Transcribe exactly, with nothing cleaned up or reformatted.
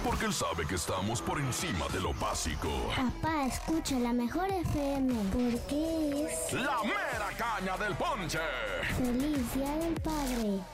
porque él sabe que estamos por encima de lo básico. Papá, escucha la mejor F M, porque es ¡La mera caña del ponche! Feliz Día del Padre.